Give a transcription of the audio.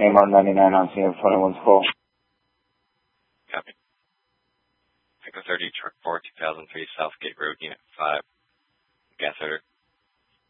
AMR 99 on CM 21's call. Copy. Echo 30, Truck 4, 2003, Southgate Road, Unit 5. Gas odor.